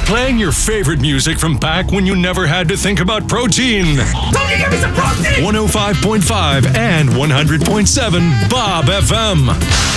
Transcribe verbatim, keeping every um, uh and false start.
Playing your favorite music from back when you never had to think about protein. Don't you give me some protein? one oh five point five and one hundred point seven Bob F M.